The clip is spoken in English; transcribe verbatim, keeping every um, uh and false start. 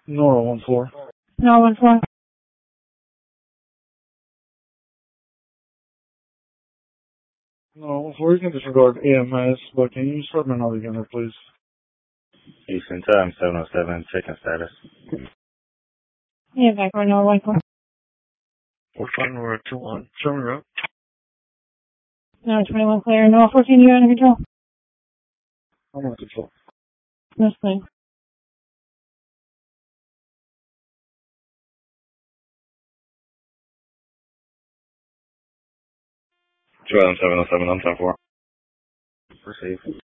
Nora one four. No, one four. Nora one four, you can disregard A M S, but can you start another unit, please? Eastern time, seven oh seven, checking status. Yeah, back on Nora one four. We're fine, we're at two one. Show me up. No, twenty-one clear. No, fourteen, you're under control. I'm under control. No, clear. Two seven oh seven, I'm ten four. Receive.